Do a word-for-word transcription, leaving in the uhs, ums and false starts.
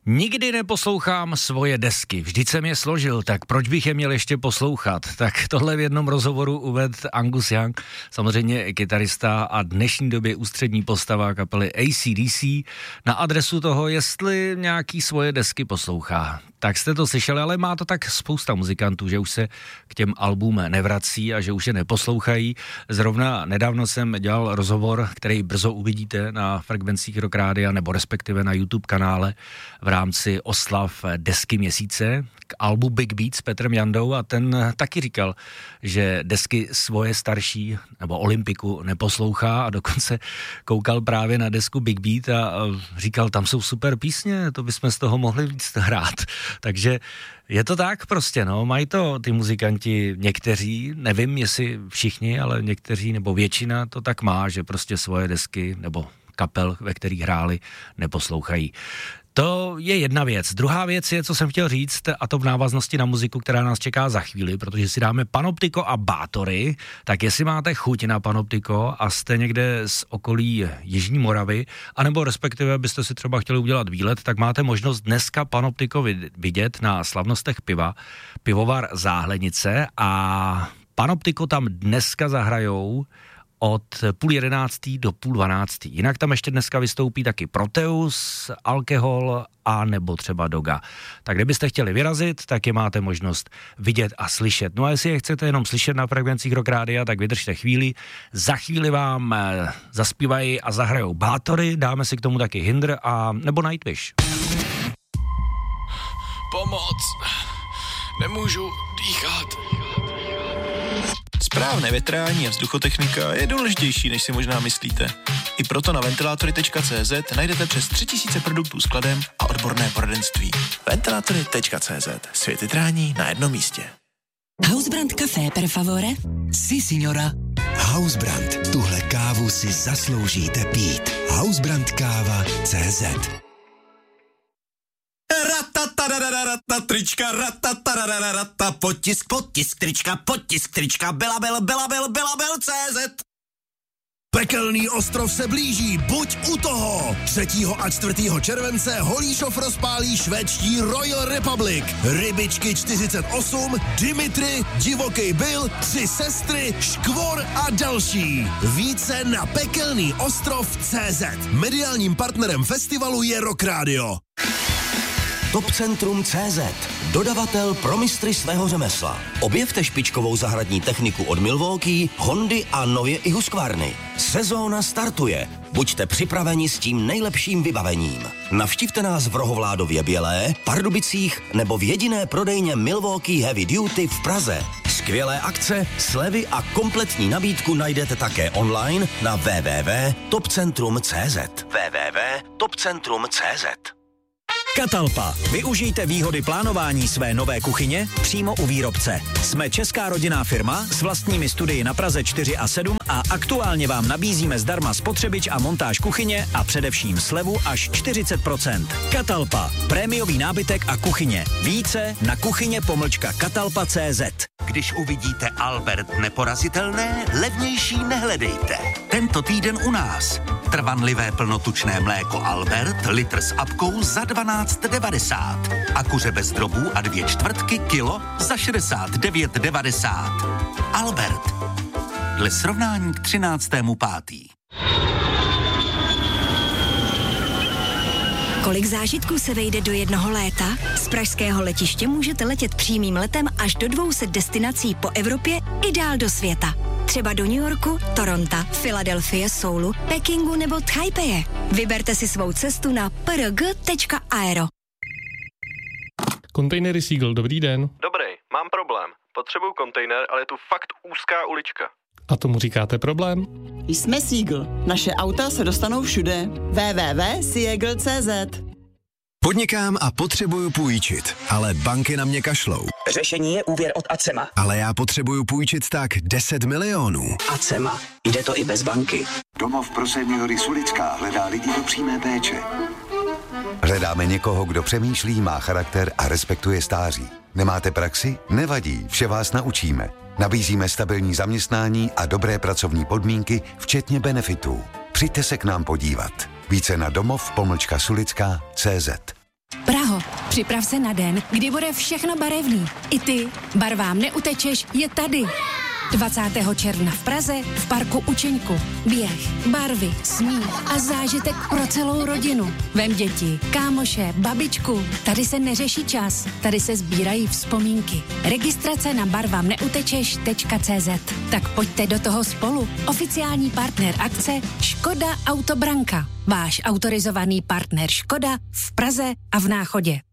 Nikdy neposlouchám svoje desky, vždyť jsem je složil, tak proč bych je měl ještě poslouchat? Tak tohle v jednom rozhovoru uvedl Angus Young, samozřejmě kytarista a dnešní době ústřední postava kapely A C D C, na adresu toho, jestli nějaký svoje desky poslouchá. Tak jste to slyšeli, ale má to tak spousta muzikantů, že už se k těm albům nevrací a že už je neposlouchají. Zrovna nedávno jsem dělal rozhovor, který brzo uvidíte na frekvencích Rock Rádia, nebo respektive na YouTube kanále v rámci oslav desky měsíce k albu Big Beat s Petrem Jandou a ten taky říkal, že desky svoje starší nebo Olympiku neposlouchá a dokonce koukal právě na desku Big Beat a říkal, tam jsou super písně, to bychom z toho mohli víc hrát. Takže je to tak prostě, no, mají to ty muzikanti někteří, nevím jestli všichni, ale někteří nebo většina to tak má, že prostě svoje desky nebo kapel, ve kterých hráli, neposlouchají. To je jedna věc. Druhá věc je, co jsem chtěl říct, a to v návaznosti na muziku, která nás čeká za chvíli, protože si dáme Panoptiko a Bátory, tak jestli máte chuť na Panoptiko a jste někde z okolí Jižní Moravy, anebo respektive byste si třeba chtěli udělat výlet, tak máte možnost dneska Panoptiko vidět na slavnostech piva, pivovar Záhlenice a Panoptiko tam dneska zahrajou od půl jedenáctý do půl dvanáctý. Jinak tam ještě dneska vystoupí taky Proteus, Alkohol a nebo třeba Doga. Tak kdybyste chtěli vyrazit, tak je máte možnost vidět a slyšet. No a jestli je chcete jenom slyšet na frekvencích Rock Rádia, tak vydržte chvíli. Za chvíli vám eh, zaspívají a zahrajou Bátory, dáme si k tomu taky Hindr a nebo Nightwish. Pomoc! Nemůžu dýchat. Správné větrání a vzduchotechnika je důležitější, než si možná myslíte. I proto na ventilátory tečka cé zet najdete přes tři tisíce produktů s kladem a odborné poradenství. ventilátory tečka cé zet. Svět větrání na jednom místě. Hausbrand Café per favore? Si, signora. Hausbrand. Tuhle kávu si zasloužíte pít. Hausbrand káva tečka cé zet. Rata, trička, rata, rata, potisk, potisk, trička, potisk, trička, Belabel, Belabel, Belabel, cé zet. Pekelný ostrov se blíží, buď u toho! třetího a čtvrtého července Holíšov rozpálí švédští Royal Republic. Rybičky čtyřicet osm, Dimitri, Divoký Bill, Tři sestry, Škvor a další. Více na pekelný ostrov tečka cé zet. Mediálním partnerem festivalu je Rock Radio. Topcentrum tečka cé zet. Dodavatel pro mistry svého řemesla. Objevte špičkovou zahradní techniku od Milwaukee, Hondy a nově i Husqvarny. Sezóna startuje. Buďte připraveni s tím nejlepším vybavením. Navštivte nás v Rohovládově Bělé, Pardubicích nebo v jediné prodejně Milwaukee Heavy Duty v Praze. Skvělé akce, slevy a kompletní nabídku najdete také online na w w w tečka topcentrum tečka cé zet. w w w tečka topcentrum tečka cé zet. Katalpa. Využijte výhody plánování své nové kuchyně přímo u výrobce. Jsme česká rodinná firma s vlastními studii na Praze čtyři a sedm a aktuálně vám nabízíme zdarma spotřebič a montáž kuchyně a především slevu až čtyřicet procent. Katalpa. Prémiový nábytek a kuchyně. Více na kuchyně pomlčka katalpa tečka cé zet. Když uvidíte Albert neporazitelné, levnější nehledejte. Tento týden u nás. Trvanlivé plnotučné mléko Albert, litr s apkou za dvanáct devadesát. A kuře bez drobů a dvě čtvrtky kilo za šedesát devět devadesát. Albert. Dle srovnání k třináctému pátý. Kolik zážitků se vejde do jednoho léta? Z pražského letiště můžete letět přímým letem až do dvou set destinací po Evropě i dál do světa. Třeba do New Yorku, Toronto, Filadelfie, Soulu, Pekingu nebo Taipeje. Vyberte si svou cestu na p r g tečka aero. Kontejnery Seagull, dobrý den. Dobrý, mám problém. Potřebuju kontejner, ale je tu fakt úzká ulička. A tomu říkáte problém? Jsme Seagull. Naše auta se dostanou všude. w w w tečka seagull tečka cé zet. Podnikám a potřebuju půjčit, ale banky na mě kašlou. Řešení je úvěr od Acema. Ale já potřebuju půjčit tak deset milionů. Acema. Jde to i bez banky. Domov pro seniory Sulická hledá lidi do přímé péče. Hledáme někoho, kdo přemýšlí, má charakter a respektuje stáří. Nemáte praxi? Nevadí, vše vás naučíme. Nabízíme stabilní zaměstnání a dobré pracovní podmínky, včetně benefitů. Přijďte se k nám podívat. Více na domov pomlčka sulická tečka cé zet. Praha Připrav se na den, kdy bude všechno barevný. I ty. Barvám neutečeš je tady. dvacátého června v Praze v parku Učeňku. Běh, barvy, smích a zážitek pro celou rodinu. Vem děti, kámoše, babičku. Tady se neřeší čas, tady se sbírají vzpomínky. Registrace na barvam neutečeš tečka cé zet. Tak pojďte do toho spolu. Oficiální partner akce Škoda Autobranka. Váš autorizovaný partner Škoda v Praze a v Náchodě.